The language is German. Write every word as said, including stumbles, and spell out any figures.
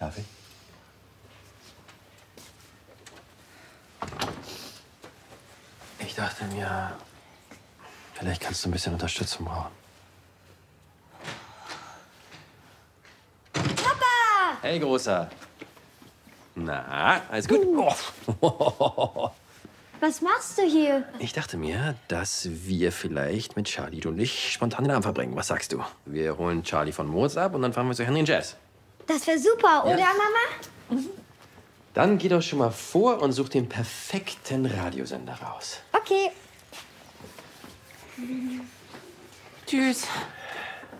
Darf ich? Ich dachte mir, vielleicht kannst du ein bisschen Unterstützung brauchen. Papa! Hey, Großer. Na, alles gut? Oh. Was machst du hier? Ich dachte mir, dass wir vielleicht mit Charlie, du und ich, spontan den Abend verbringen. Was sagst du? Wir holen Charlie von Moritz ab und dann fahren wir zu Henry in Jazz. Das wäre super, oder, Ja. Mama? Mhm. Dann geh doch schon mal vor und such den perfekten Radiosender raus. Okay. Tschüss.